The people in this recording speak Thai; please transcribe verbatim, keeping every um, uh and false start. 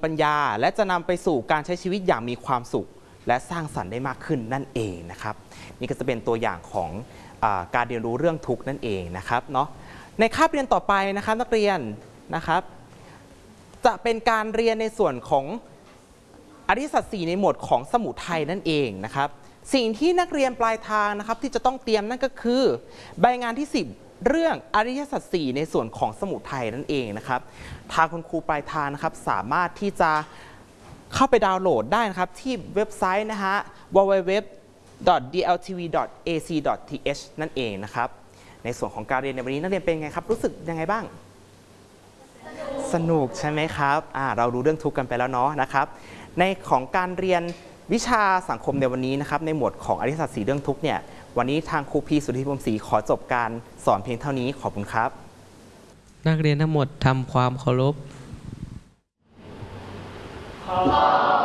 ปัญญาและจะนำไปสู่การใช้ชีวิตอย่างมีความสุขและสร้างสรรค์ได้มากขึ้นนั่นเองนะครับนี่ก็จะเป็นตัวอย่างของอาการเรียนรู้เรื่องทุกข์นั่นเองนะครับเนาะในคาบเรียนต่อไปนะครับนักเรียนนะครับจะเป็นการเรียนในส่วนของอริยสัจสี่ในหมวดของสมุทัยนั่นเองนะครับสิ่งที่นักเรียนปลายทางนะครับที่จะต้องเตรียมนั่นก็คือใบงานที่สิบเรื่องอริยสัจสี่ในส่วนของสมุทัยนั่นเองนะครับทางคุณครูปลายทางนะครับสามารถที่จะเข้าไปดาวน์โหลดได้นะครับที่เว็บไซต์นะฮะ ดับเบิลยู ดับเบิลยู ดับเบิลยู ดอท ดี แอล ที วี ดอท เอ ซี ดอท ที เอช นั่นเองนะครับในส่วนของการเรียนในวันนี้นักเรียนเป็นไงครับรู้สึกยังไงบ้างสนุกใช่ไหมครับอ่าเรารู้เรื่องทุกข์กันไปแล้วเนาะนะครับในของการเรียนวิชาสังคมในวันนี้นะครับในหมวดของอริยสัจสี่เรื่องทุกข์เนี่ยวันนี้ทางครูพีสุทธิพรหมศรีขอจบการสอนเพียงเท่านี้ขอบคุณครับนักเรียนทั้งหมดทำความเคารพ